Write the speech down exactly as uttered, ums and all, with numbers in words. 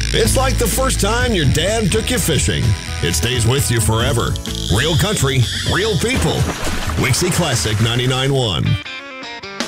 It's like the first time your dad took you fishing. It stays with you forever. Real country, real people. Wixie Classic ninety-nine point one.